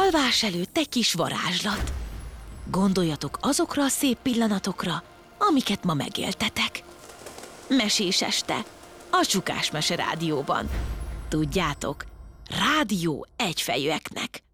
Alvás előtt egy kis varázslat. Gondoljatok azokra a szép pillanatokra, amiket ma megéltetek. Mesés este, a Csukás Mese Rádióban. Tudjátok, rádió egyfejűeknek.